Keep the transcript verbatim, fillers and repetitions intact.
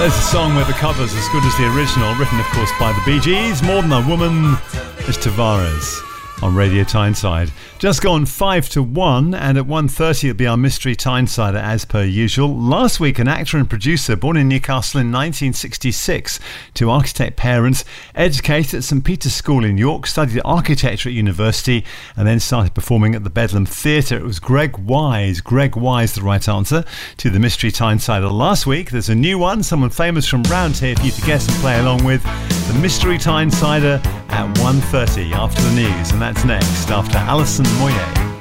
there's a song where the cover's as good as the original, written of course by the Bee Gees. More Than a Woman is Tavares on Radio Tyneside. Just gone five to one, and at one thirty it'll be our Mystery Tynesider as per usual. Last week, an actor and producer born in Newcastle in nineteen sixty-six to architect parents, educated at St Peter's School in York, studied architecture at university, and then started performing at the Bedlam Theatre. It was Greg Wise. Greg Wise, the right answer to the Mystery Tynesider last week. There's a new one, someone famous from round here for you to guess and play along with. The Mystery Tynesider at one thirty after the news, and that's next after Alison Moyet.